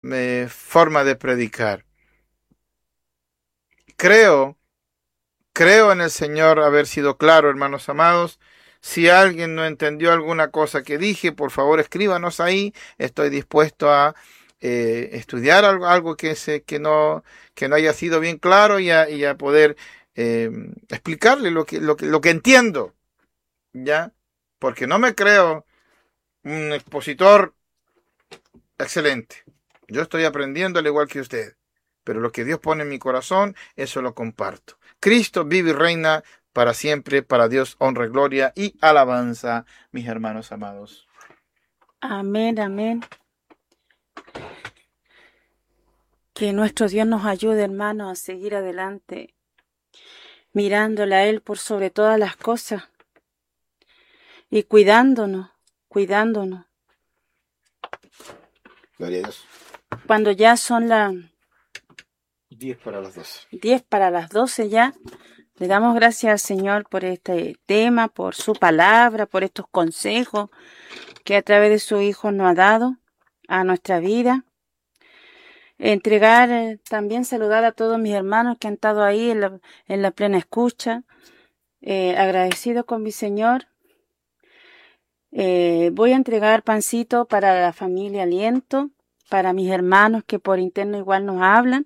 forma de predicar. Creo en el Señor haber sido claro, hermanos amados. Si alguien no entendió alguna cosa que dije, por favor escríbanos ahí. Estoy dispuesto a estudiar algo que no haya sido bien claro y a poder explicarle lo que entiendo, ¿ya? Porque no me creo un expositor excelente. Yo estoy aprendiendo al igual que usted, pero lo que Dios pone en mi corazón, eso lo comparto. Cristo vive y reina para siempre, para Dios honra, gloria y alabanza, mis hermanos amados. Amén, amén. Que nuestro Dios nos ayude, hermanos, a seguir adelante, mirándole a Él por sobre todas las cosas y cuidándonos. Gloria a Dios. Cuando ya son las 10 para las 12. 10 para las 12 ya, le damos gracias al Señor por este tema, por su palabra, por estos consejos que a través de su Hijo nos ha dado a nuestra vida. Entregar, también saludar a todos mis hermanos que han estado ahí en la plena escucha. Agradecido con mi Señor. Voy a entregar pancito para la familia Aliento, para mis hermanos que por interno igual nos hablan.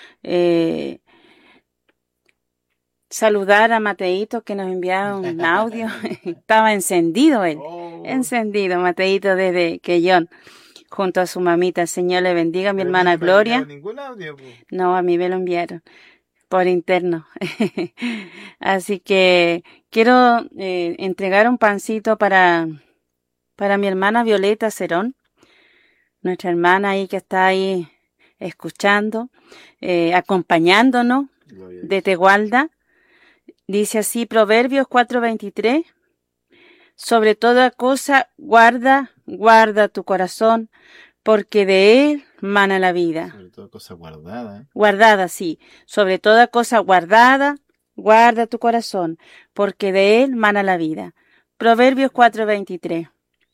Saludar a Mateito que nos enviaba un audio. Estaba encendido él. Encendido, Mateito desde Quellón, junto a su mamita. El Señor le bendiga, mi hermana Gloria. Ningún audio, pues. No, a mí me lo enviaron por interno. Así que quiero entregar un pancito para mi hermana Violeta Cerón, nuestra hermana ahí que está ahí escuchando, acompañándonos de Tegualda. Dice así Proverbios 4:23, sobre toda cosa guarda tu corazón, porque de él mana la vida. Sobre toda cosa guardada. Guardada, sí. Sobre toda cosa guardada, guarda tu corazón, porque de él mana la vida. Proverbios 4:23.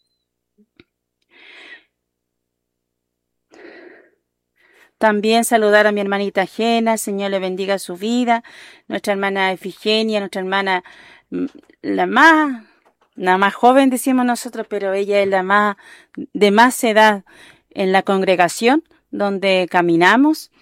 También saludar a mi hermanita Jena, el Señor le bendiga su vida, nuestra hermana Efigenia, nuestra hermana, la más joven decimos nosotros, pero ella es la de más edad en la congregación donde caminamos.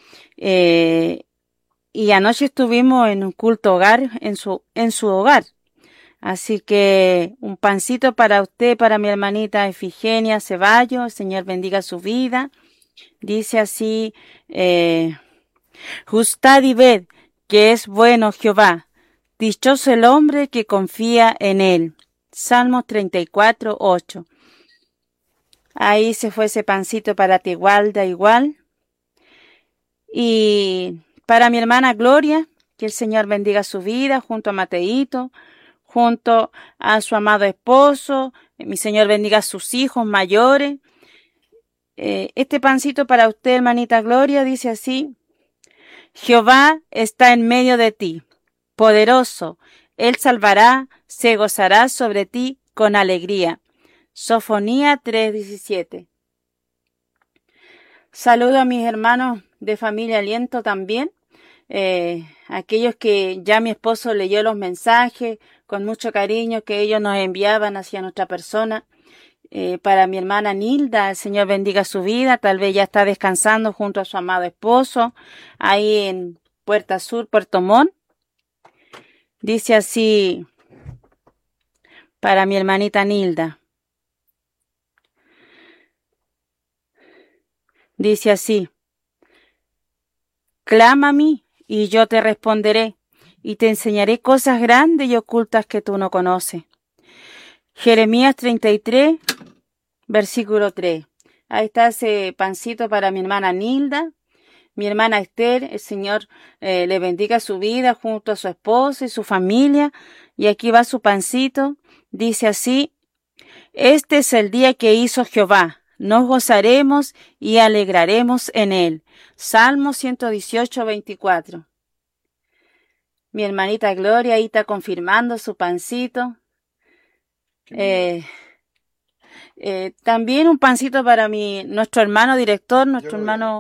Y anoche estuvimos en un culto hogar, en su hogar. Así que un pancito para usted, para mi hermanita Efigenia Ceballos, el Señor bendiga su vida. Dice así, Justad y ved que es bueno Jehová, dichoso el hombre que confía en él. Salmos 34:8. Ahí se fue ese pancito para Tegualda igual. Y para mi hermana Gloria, que el Señor bendiga su vida, junto a Mateito, junto a su amado esposo, mi Señor bendiga a sus hijos mayores. Este pancito para usted, hermanita Gloria, dice así, Jehová está en medio de ti, poderoso, él salvará, se gozará sobre ti con alegría. Sofonía 3:17. Saludo a mis hermanos de familia Aliento también, aquellos que ya mi esposo leyó los mensajes con mucho cariño que ellos nos enviaban hacia nuestra persona. Para mi hermana Nilda, el Señor bendiga su vida, tal vez ya está descansando junto a su amado esposo, ahí en Puerta Sur, Puerto Montt. Dice así, para mi hermanita Nilda, dice así, clama a mí y yo te responderé, y te enseñaré cosas grandes y ocultas que tú no conoces. Jeremías 33, versículo 3. Ahí está ese pancito para mi hermana Nilda, mi hermana Esther. El Señor le bendiga su vida junto a su esposo y su familia. Y aquí va su pancito. Dice así, este es el día que hizo Jehová. Nos gozaremos y alegraremos en él. Salmo 118:24. Mi hermanita Gloria ahí está confirmando su pancito. También un pancito para nuestro hermano director, nuestro hermano